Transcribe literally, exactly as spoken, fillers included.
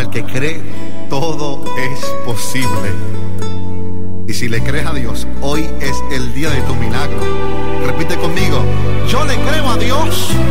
al que cree, todo es posible. Y si le crees a Dios, hoy es el día de tu milagro. Repite conmigo: yo le creo a Dios.